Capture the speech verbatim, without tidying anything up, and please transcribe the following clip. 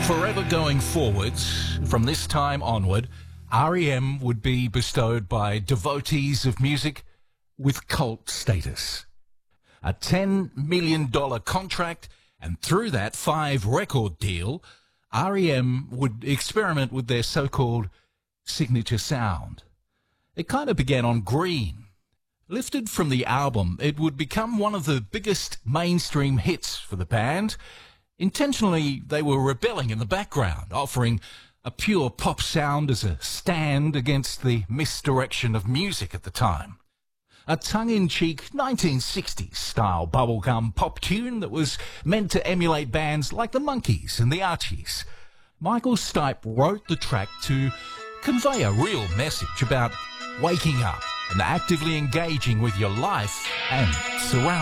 Forever going forwards, from this time onward, R E M would be bestowed by devotees of music with cult status. A ten million dollars contract, and through that five-record deal, R E M would experiment with their so-called signature sound. It kind of began on Green. Lifted from the album, it would become one of the biggest mainstream hits for the band. Intentionally, they were rebelling in the background, offering a pure pop sound as a stand against the misdirection of music at the time. A tongue-in-cheek nineteen sixties style bubblegum pop tune that was meant to emulate bands like the Monkees and the Archies. Michael Stipe wrote the track to convey a real message about waking up and actively engaging with your life and surroundings.